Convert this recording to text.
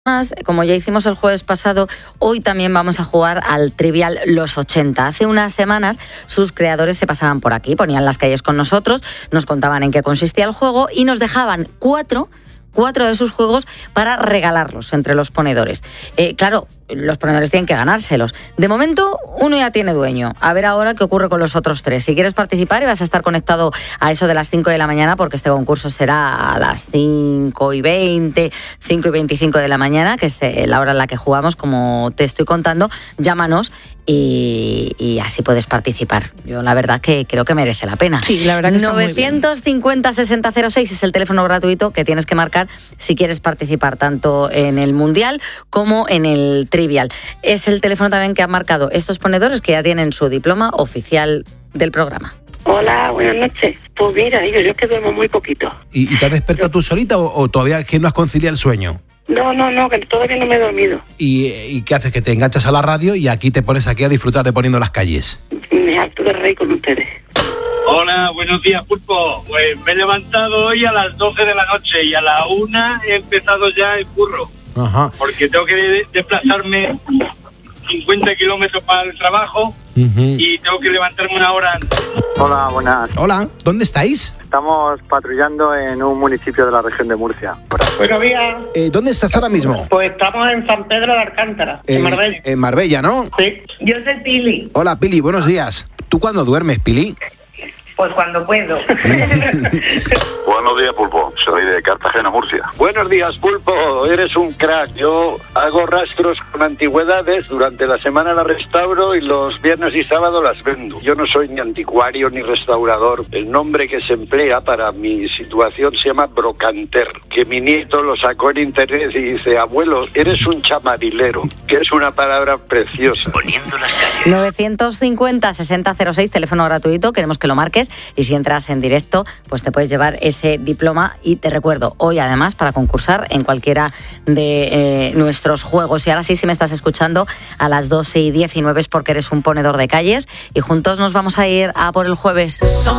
Como ya hicimos el jueves pasado, hoy también vamos a jugar al Trivial Los 80. Hace unas semanas sus creadores se pasaban por aquí, ponían las calles con nosotros, nos contaban en qué consistía el juego y nos dejaban cuatro de sus juegos para regalarlos entre los ponedores. Claro, los ponedores tienen que ganárselos. De momento, uno ya tiene dueño. A ver ahora qué ocurre con los otros 3. Si quieres participar y vas a estar conectado a eso de las 5 de la mañana, porque este concurso será a las 5:20, 5:25 de la mañana, que es la hora en la que jugamos, como te estoy contando, llámanos y así puedes participar. Yo la verdad que creo que merece la pena. Sí, la verdad que está 950-6006 es el teléfono gratuito que tienes que marcar si quieres participar tanto en el Mundial como en el Trivial. Es el teléfono también que han marcado estos ponedores que ya tienen su diploma oficial del programa. Hola, buenas noches. Pues mira, yo es que duermo muy poquito. ¿Y te has despertado tú solita o todavía que no has conciliado el sueño? No, que todavía no me he dormido. ¿Y qué haces? Que te enganchas a la radio y aquí te pones aquí a disfrutar de Poniendo las Calles. Me harto de reír con ustedes. Hola, buenos días, Pulpo. Pues me he levantado hoy a las 12 de la noche y a la 1 he empezado ya el curro. Ajá. Porque tengo que desplazarme 50 kilómetros para el trabajo y tengo que levantarme una hora antes. Hola, buenas. Hola, ¿dónde estáis? Estamos patrullando en un municipio de la región de Murcia. Buenos días. ¿Dónde estás ahora mismo? Pues estamos en San Pedro de Alcántara, en Marbella. En Marbella, ¿no? Sí. Yo soy Pili. Hola, Pili, buenos días. ¿Tú cuándo duermes, Pili? Pues cuando puedo. Buenos días, Pulpo. Soy de Cartagena, Murcia. Buenos días, Pulpo. Eres un crack. Yo hago rastros con antigüedades. Durante la semana las restauro y los viernes y sábados las vendo. Yo no soy ni anticuario ni restaurador. El nombre que se emplea para mi situación se llama brocanter. Que mi nieto lo sacó en internet y dice: abuelo, eres un chamarilero. Que es una palabra preciosa. Poniendo las calles. 950-6006, teléfono gratuito. Queremos que lo marques. Y si entras en directo, pues te puedes llevar ese diploma. Y te recuerdo, hoy además, para concursar en cualquiera de nuestros juegos. Y ahora sí, si me estás escuchando, a las 12:19 es porque eres un ponedor de calles. Y juntos nos vamos a ir a por el jueves.